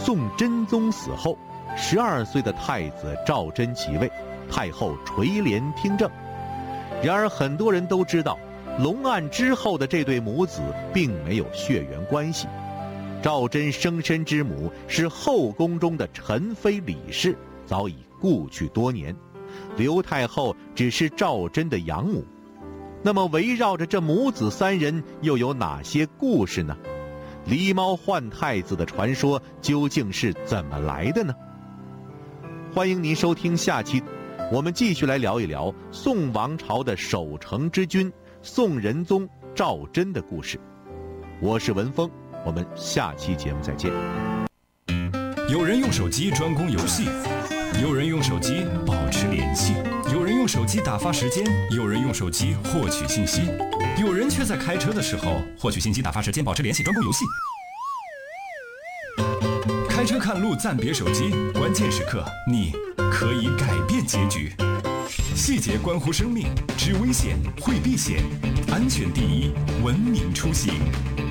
宋真宗死后，12岁的太子赵祯即位，太后垂帘听政。然而很多人都知道，龙案之后的这对母子并没有血缘关系。赵祯生身之母是后宫中的宸妃李氏，早已故去多年，刘太后只是赵祯的养母。那么围绕着这母子三人又有哪些故事呢？狸猫换太子的传说究竟是怎么来的呢？欢迎您收听下期，我们继续来聊一聊宋王朝的守成之君宋仁宗赵祯的故事。我是文峰，我们下期节目再见。 有人用手机专攻游戏，有人用手机保持联系，有人用手机打发时间，有人用手机获取信息，有人却在开车的时候获取信息、打发时间、保持联系、专攻游戏。开车看路暂别手机，关键时刻你可以改变结局。细节关乎生命，知危险会避险，安全第一，文明出行。